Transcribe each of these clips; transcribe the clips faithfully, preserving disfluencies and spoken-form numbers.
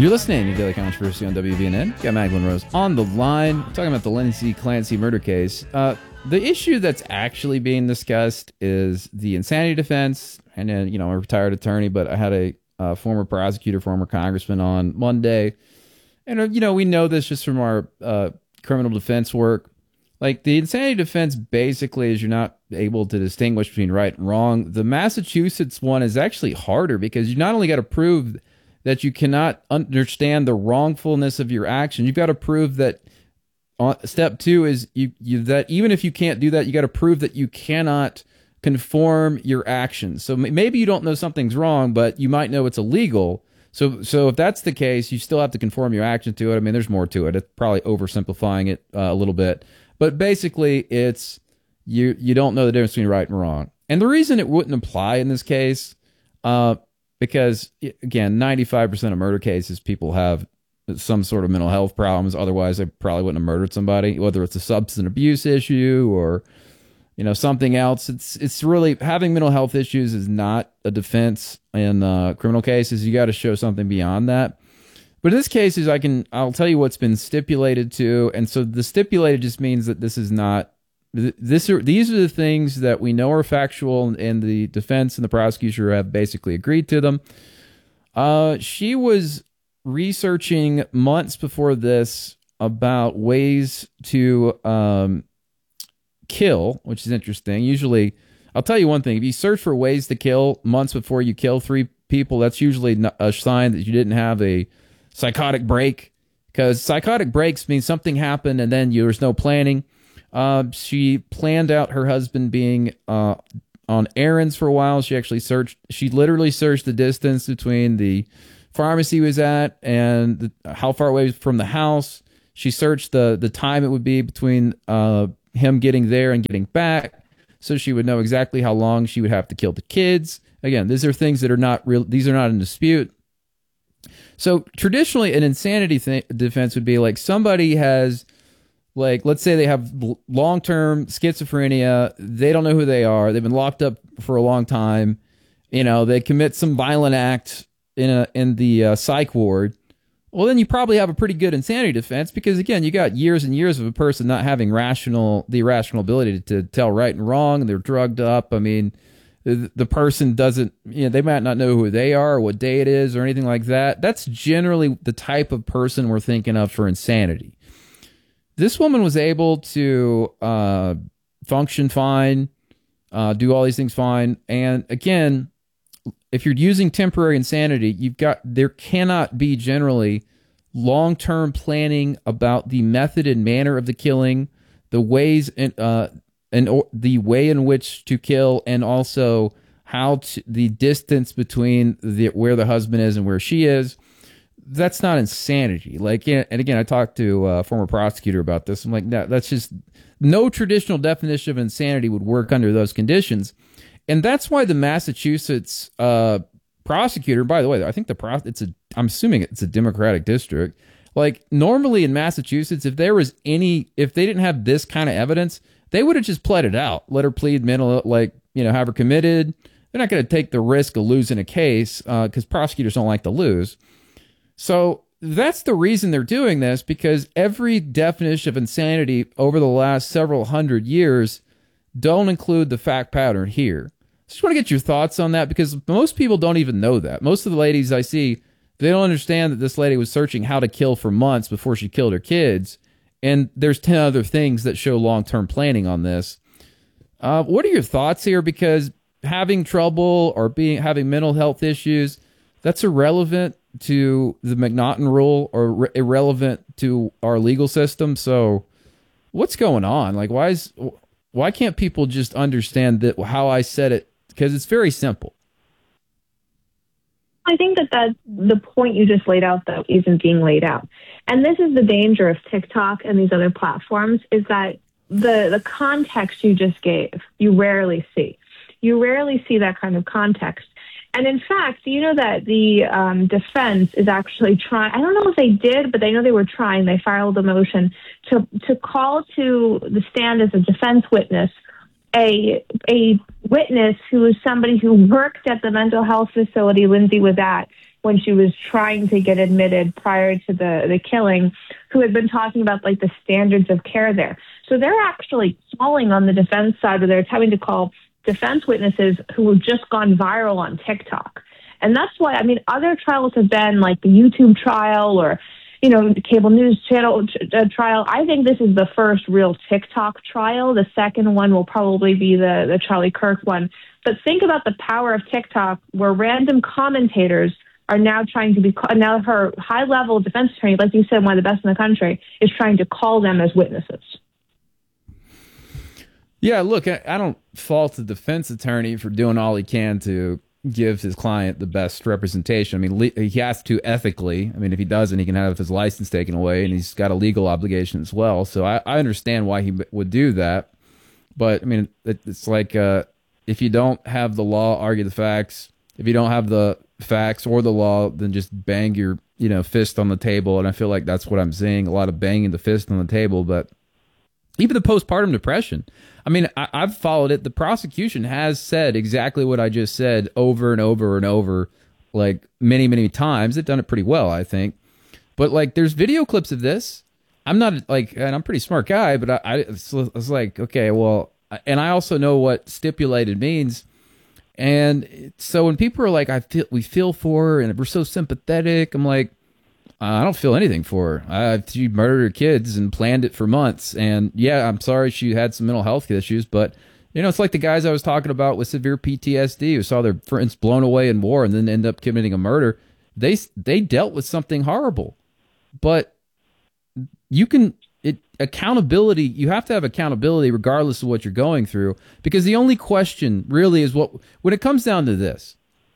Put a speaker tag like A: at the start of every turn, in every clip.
A: You're listening to Daily Controversy on W B N N. Got Magdalene Rose on the line. We're talking about the Lindsay Clancy murder case. Uh, the issue that's actually being discussed is the insanity defense. And then, you know, I'm a retired attorney, but I had a uh, former prosecutor, former congressman on Monday. And, uh, you know, we know this just from our uh, criminal defense work. Like, the insanity defense basically is you're not able to distinguish between right and wrong. The Massachusetts one is actually harder because you not only got to prove that you cannot understand the wrongfulness of your action, you've got to prove that. Uh, step two is you, you that even if you can't do that, you got to prove that you cannot conform your actions. So m- maybe you don't know something's wrong, but you might know it's illegal. So, so if that's the case, you still have to conform your action to it. I mean, there's more to it. It's probably oversimplifying it uh, a little bit, but basically, it's you you don't know the difference between right and wrong. And the reason it wouldn't apply in this case, uh, because again, ninety-five percent of murder cases, people have some sort of mental health problems. Otherwise, they probably wouldn't have murdered somebody, whether it's a substance abuse issue or, you know, something else. It's it's really, having mental health issues is not a defense in uh, criminal cases. You got to show something beyond that. But in this case, is I can I'll tell you what's been stipulated to, and so the stipulated just means that this is not this are these are the things that we know are factual, and the defense and the prosecutor have basically agreed to them. Uh, she was researching months before this about ways to um, kill, which is interesting. Usually, I'll tell you one thing: if you search for ways to kill months before you kill three people, that's usually a sign that you didn't have a psychotic break, because psychotic breaks mean something happened and then there was no planning. Uh, she planned out her husband being uh, on errands for a while. She actually searched, she literally searched the distance between the pharmacy he was at and the, how far away from the house. She searched the, the time it would be between uh, him getting there and getting back, so she would know exactly how long she would have to kill the kids. Again, these are things that are not real. These are not in dispute. So traditionally, an insanity th- defense would be like somebody has, like, let's say they have long-term schizophrenia. They don't know who they are. They've been locked up for a long time. You know, they commit some violent act in a, in the uh, psych ward. Well, then you probably have a pretty good insanity defense because, again, you got years and years of a person not having rational, the irrational ability to, to tell right and wrong. And they're drugged up. I mean, the person doesn't, you know, they might not know who they are or what day it is or anything like that. That's generally the type of person we're thinking of for insanity. This woman was able to uh, function fine, uh, do all these things fine. And again, if you're using temporary insanity, you've got, there cannot be generally long-term planning about the method and manner of the killing, the ways and, uh, and or the way in which to kill, and also how to, the distance between the, where the husband is and where she is. That's not insanity. Like, and again, I talked to a former prosecutor about this. I'm like, no, that's just, no traditional definition of insanity would work under those conditions. And that's why the Massachusetts uh, prosecutor, by the way, I think the pro, it's a, I'm assuming it's a Democratic district. Like, normally in Massachusetts, if there was any, if they didn't have this kind of evidence, they would have just pled it out, let her plead mental, like, you know, have her committed. They're not going to take the risk of losing a case because uh, prosecutors don't like to lose. So that's the reason they're doing this, because every definition of insanity over the last several hundred years don't include the fact pattern here. So just want to get your thoughts on that, because most people don't even know that. Most of the ladies I see, they don't understand that this lady was searching how to kill for months before she killed her kids. And there's ten other things that show long-term planning on this. Uh, what are your thoughts here? Because having trouble or being having mental health issues, that's irrelevant to the McNaughton rule or re- irrelevant to our legal system. So what's going on? Like, why is why can't people just understand that how I said it? Because it's very simple.
B: I think that that the point you just laid out, though, isn't being laid out. And this is the danger of TikTok and these other platforms, is that the, the context you just gave, you rarely see. You rarely see that kind of context. And in fact, you know that the um, defense is actually trying, I don't know if they did, but they know they were trying. They filed a motion to, to call to the stand as a defense witness a a witness who is somebody who worked at the mental health facility Lindsay was at when she was trying to get admitted prior to the, the killing, who had been talking about like the standards of care there. So they're actually calling on the defense side, or they're having to call defense witnesses who have just gone viral on TikTok. And that's why, I mean, other trials have been like the YouTube trial or, you know, the cable news channel uh, trial. I think this is the first real TikTok trial. The second one will probably be the, the Charlie Kirk one. But think about the power of TikTok, where random commentators are now trying to be, now her high-level defense attorney, like you said, one of the best in the country, is trying to call them as witnesses.
A: Yeah, look, I, I don't fault the defense attorney for doing all he can to give his client the best representation. I mean, le- he has to ethically. I mean, if he doesn't, he can have his license taken away, and he's got a legal obligation as well. So I, I understand why he would do that. But, I mean, it, it's like uh, if you don't have the law, argue the facts. If you don't have the facts or the law, then just bang your, you know, fist on the table. And I feel like that's what I'm seeing, a lot of banging the fist on the table. But even the postpartum depression, I mean, I, I've followed it. The prosecution has said exactly what I just said over and over and over, like many, many times. They've done it pretty well, I think. But like, there's video clips of this. I'm not like, and I'm a pretty smart guy, but I, I it's, it's like, okay, well, and I also know what stipulated means. And so when people are like, I feel, we feel for her and we're so sympathetic, I'm like, I don't feel anything for her. I, she murdered her kids and planned it for months. And yeah, I'm sorry she had some mental health issues, but you know, it's like the guys I was talking about with severe P T S D who saw their friends blown away in war and then end up committing a murder. They they dealt with something horrible, but you can it accountability. You have to have accountability regardless of what you're going through, because the only question really is what when it comes down to this: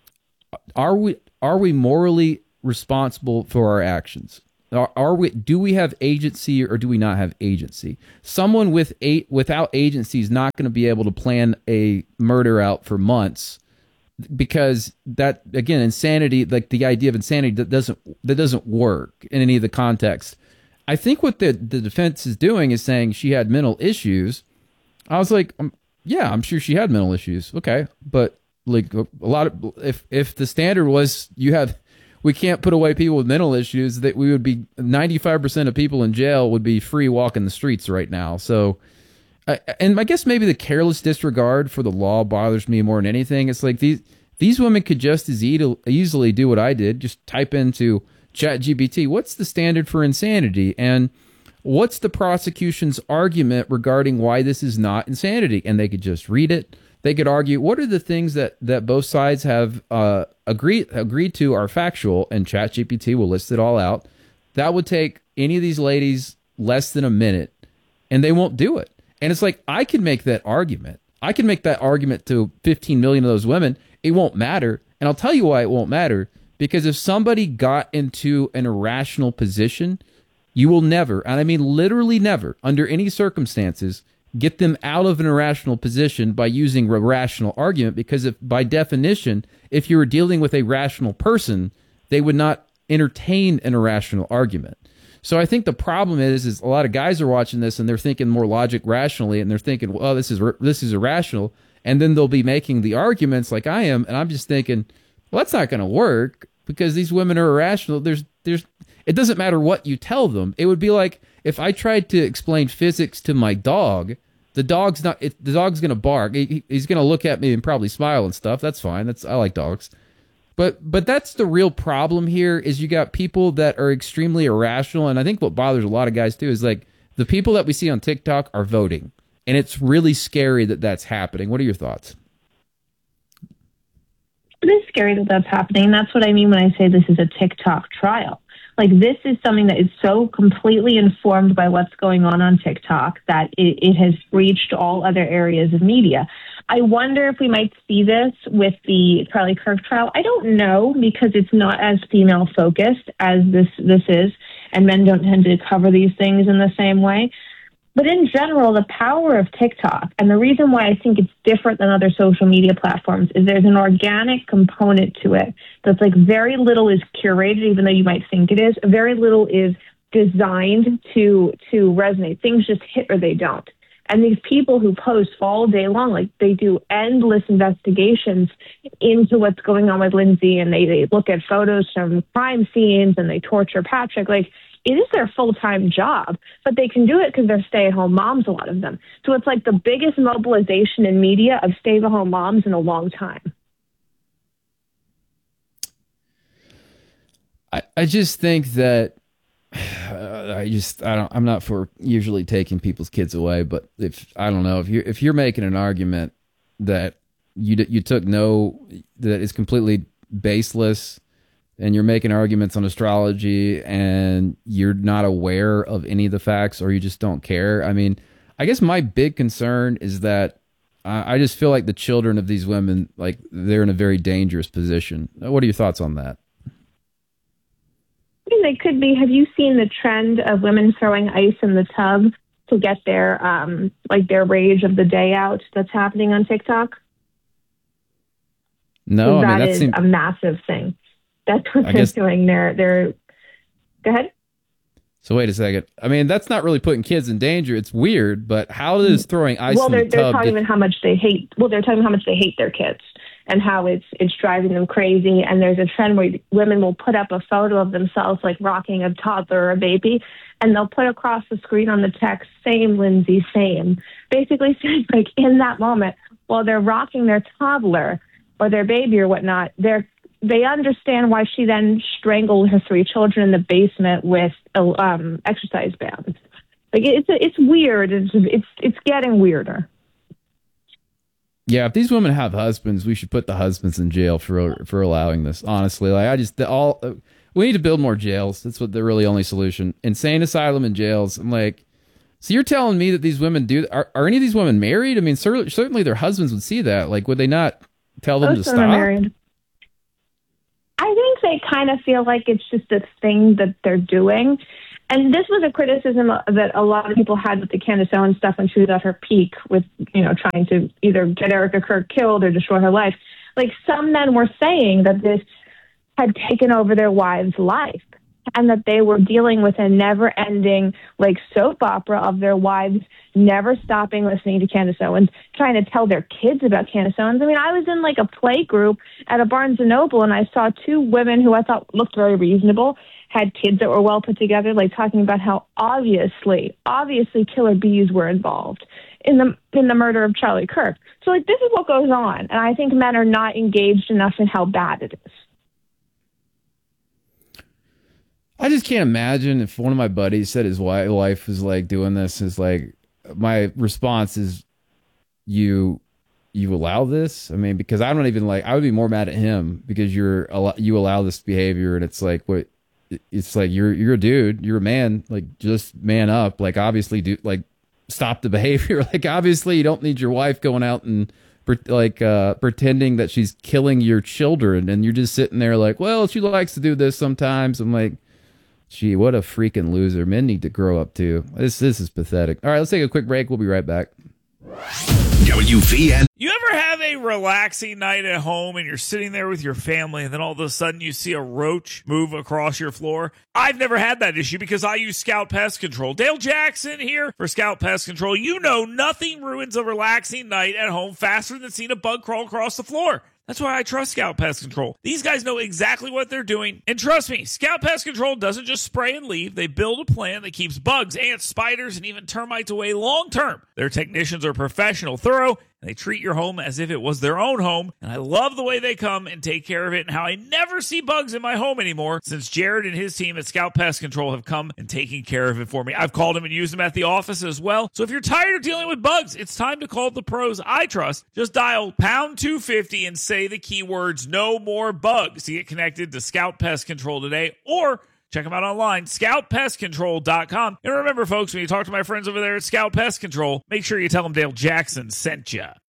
A: are we are we morally responsible for our actions? Are, are we? Do we have agency or do we not have agency? Someone with eight without agency is not going to be able to plan a murder out for months, because that, again, insanity, like the idea of insanity, that doesn't that doesn't work in any of the context. I think what the the defense is doing is saying she had mental issues. I was like, um, yeah, I'm sure she had mental issues. Okay, but like a lot of if if the standard was you have. We can't put away people with mental issues, that we would be ninety-five percent of people in jail would be free walking the streets right now. So, uh, and I guess maybe the careless disregard for the law bothers me more than anything. It's like these these women could just as e- easily do what I did. Just type into ChatGPT, what's the standard for insanity? And what's the prosecution's argument regarding why this is not insanity? And they could just read it. They could argue, what are the things that, that both sides have uh, agreed agreed to are factual, and ChatGPT will list it all out. That would take any of these ladies less than a minute, and they won't do it. And it's like, I can make that argument. I can make that argument to fifteen million of those women. It won't matter. And I'll tell you why it won't matter. Because if somebody got into an irrational position, you will never, and I mean literally never, under any circumstances, get them out of an irrational position by using a rational argument, because if by definition, if you were dealing with a rational person, they would not entertain an irrational argument. So I think the problem is, is a lot of guys are watching this and they're thinking more logic rationally, and they're thinking, well, this is this is irrational, and then they'll be making the arguments like I am, and I'm just thinking, well, that's not going to work because these women are irrational. There's there's it doesn't matter what you tell them. It would be like if I tried to explain physics to my dog. The dog's not. It, the dog's gonna bark. He, he's gonna look at me and probably smile and stuff. That's fine. That's I like dogs, but but that's the real problem here. Is you got people that are extremely irrational, and I think what bothers a lot of guys too is like the people that we see on TikTok are voting, and it's really scary that that's happening. What are your thoughts?
B: It is scary that that's happening. That's what I mean when I say this is a TikTok trial. Like, this is something that is so completely informed by what's going on on TikTok that it, it has reached all other areas of media. I wonder if we might see this with the Charlie Kirk trial. I don't know, because it's not as female focused as this, this is, and men don't tend to cover these things in the same way. But in general, the power of TikTok, and the reason why I think it's different than other social media platforms, is there's an organic component to it that's like very little is curated, even though you might think it is. Very little is designed to to resonate. Things just hit or they don't. And these people who post all day long, like they do endless investigations into what's going on with Lindsay, and they, they look at photos from crime scenes and they torture Patrick. Like, it is their full-time job, but they can do it because they're stay-at-home moms, a lot of them. So it's like the biggest mobilization in media of stay-at-home moms in a long time.
A: I, I just think that uh, I just I don't I'm not for usually taking people's kids away, but if I don't know if you if you're making an argument that you you took no that is completely baseless, and you're making arguments on astrology and you're not aware of any of the facts, or you just don't care. I mean, I guess my big concern is that I, I just feel like the children of these women, like, they're in a very dangerous position. What are your thoughts on that?
B: I mean, they could be. Have you seen the trend of women throwing ice in the tub to get their um, like their rage of the day out that's happening on TikTok?
A: No,
B: that
A: I mean, that
B: is
A: seems
B: a massive thing. That's what
A: I
B: they're
A: guess,
B: doing. They're they're. Go ahead.
A: So wait a second. I mean, that's not really putting kids in danger. It's weird, but how is throwing ice
B: well,
A: in
B: they're,
A: the
B: they're
A: tub?
B: talking
A: to-
B: about how much they hate. Well, they're talking about how much they hate their kids and how it's it's driving them crazy. And there's a trend where women will put up a photo of themselves like rocking a toddler or a baby, and they'll put across the screen on the text, "Same, Lindsay, same." Basically saying, like, in that moment, while they're rocking their toddler or their baby or whatnot, they're they understand why she then strangled her three children in the basement with um, exercise bands. Like, it's it's weird. It's it's it's getting weirder.
A: Yeah, if these women have husbands, we should put the husbands in jail for for allowing this. Honestly, like I just the, all we need to build more jails. That's what the really only solution. Insane asylum and jails. I'm like, so you're telling me that these women do? Are, are any of these women married? I mean, certainly, certainly their husbands would see that. Like, would they not tell them
B: Most
A: to
B: of them
A: stop?
B: are married. I think they kind of feel like it's just a thing that they're doing. And this was a criticism that a lot of people had with the Candace Owens stuff when she was at her peak with, you know, trying to either get Erica Kirk killed or destroy her life. Like, some men were saying that this had taken over their wives' life and that they were dealing with a never-ending, like, soap opera of their wives never stopping listening to Candace Owens, trying to tell their kids about Candace Owens. I mean, I was in, like, a play group at a Barnes and Noble, and I saw two women who I thought looked very reasonable, had kids that were well put together, like talking about how obviously, obviously killer bees were involved in the in the murder of Charlie Kirk. So, like, this is what goes on, and I think men are not engaged enough in how bad it is.
A: I just can't imagine if one of my buddies said his wife was like doing this. Is like, my response is, you you allow this? I mean, because I don't even like. I would be more mad at him because you're you allow this behavior, and it's like what. It's like you're you're a dude, you're a man, like, just man up. Like, obviously, do like stop the behavior. Like, obviously, you don't need your wife going out and like uh, pretending that she's killing your children, and you're just sitting there like, well, she likes to do this sometimes. I'm like, gee, what a freaking loser. Men need to grow up too. This this is pathetic. All right, let's take a quick break. We'll be right back.
C: W V N.
D: You ever have a relaxing night at home and you're sitting there with your family and then all of a sudden you see a roach move across your floor? I've never had that issue because I use Scout Pest Control. Dale Jackson here for Scout Pest Control. You know nothing ruins a relaxing night at home faster than seeing a bug crawl across the floor. That's why I trust Scout Pest Control. These guys know exactly what they're doing. And trust me, Scout Pest Control doesn't just spray and leave. They build a plan that keeps bugs, ants, spiders, and even termites away long term. Their technicians are professional, thorough, and they treat your home as if it was their own home. And I love the way they come and take care of it and how I never see bugs in my home anymore since Jared and his team at Scout Pest Control have come and taken care of it for me. I've called them and used them at the office as well. So if you're tired of dealing with bugs, it's time to call the pros I trust. Just dial pound two fifty and say the keywords "no more bugs" to get connected to Scout Pest Control today, or check them out online, scout pest control dot com. And remember, folks, when you talk to my friends over there at Scout Pest Control, make sure you tell them Dale Jackson sent you.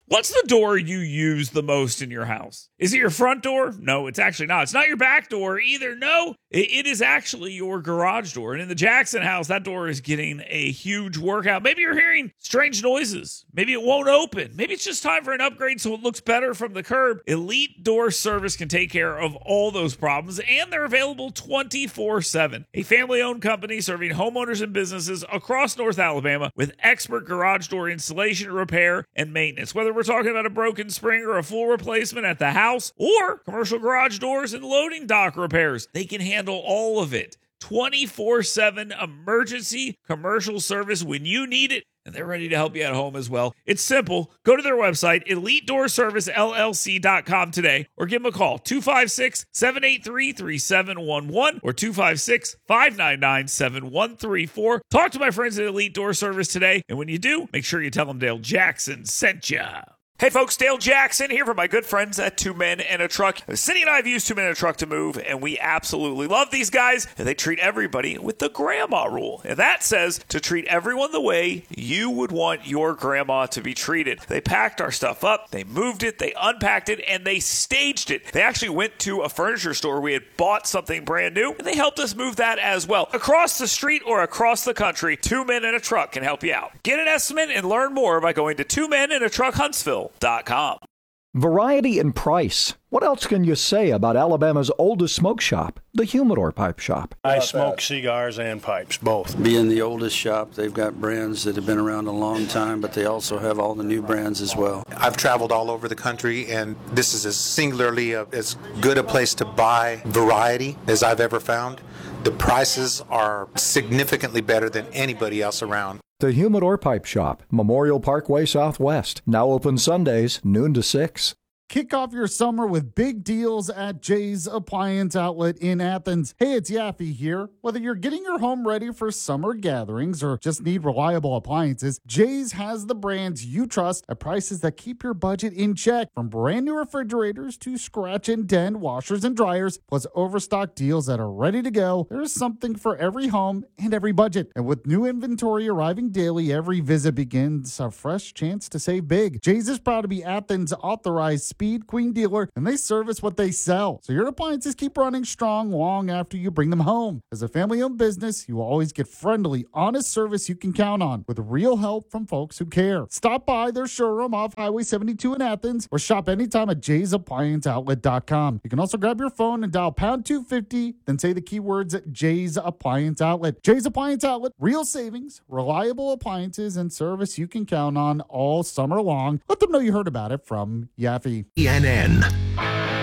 D: What's the door you use the most in your house? Is it your front door? No, it's actually not. It's not your back door either. No, it is actually your garage door. And in the Jackson house, that door is getting a huge workout. Maybe you're hearing strange noises. Maybe it won't open. Maybe it's just time for an upgrade so it looks better from the curb. Elite Door Service can take care of all those problems, and they're available twenty-four seven. A family-owned company serving homeowners and businesses across North Alabama with expert garage door installation, repair, and maintenance. Whether we're talking about a broken spring or a full replacement at the house or commercial garage doors and loading dock repairs, they can handle all of it. twenty-four seven emergency commercial service when you need it, and they're ready to help you at home as well. It's simple. Go to their website, elite door service l l c dot com today, or give them a call, two five six, seven eight three, three seven one one or two five six, five nine nine, seven one three four. Talk to my friends at Elite Door Service today, and when you do, make sure you tell them Dale Jackson sent ya. Hey folks, Dale Jackson here from my good friends at Two Men and a Truck. Cindy and I have used Two Men and a Truck to move, and we absolutely love these guys. And they treat everybody with the grandma rule. And that says to treat everyone the way you would want your grandma to be treated. They packed our stuff up, they moved it, they unpacked it, and they staged it. They actually went to a furniture store. We had bought something brand new, and they helped us move that as well. Across the street or across the country, Two Men and a Truck can help you out. Get an estimate and learn more by going to Two Men and a Truck Huntsville dot com.
E: Variety and price. What else can you say about Alabama's oldest smoke shop, the Humidor Pipe Shop?
F: I smoke cigars and pipes, both.
G: Being the oldest shop, they've got brands that have been around a long time, but they also have all the new brands as well.
H: I've traveled all over the country, and this is as singularly a, as good a place to buy variety as I've ever found. The prices are significantly better than anybody else around.
E: The Humidor Pipe Shop, Memorial Parkway Southwest. Now open Sundays, noon to six.
I: Kick off your summer with big deals at Jay's Appliance Outlet in Athens. Hey, it's Yaffe here. Whether you're getting your home ready for summer gatherings or just need reliable appliances, Jay's has the brands you trust at prices that keep your budget in check. From brand new refrigerators to scratch and dent washers and dryers, plus overstock deals that are ready to go, there's something for every home and every budget. And with new inventory arriving daily, every visit begins a fresh chance to save big. Jay's is proud to be Athens' authorized Speed Queen dealer, and they service what they sell. So your appliances keep running strong long after you bring them home. As a family-owned business, you will always get friendly, honest service you can count on with real help from folks who care. Stop by their showroom off Highway seventy-two in Athens or shop anytime at jays appliance outlet dot com. You can also grab your phone and dial pound two fifty, then say the keywords at Jay's Appliance Outlet. Jay's Appliance Outlet, real savings, reliable appliances, and service you can count on all summer long. Let them know you heard about it from Yaffe.
C: C N N.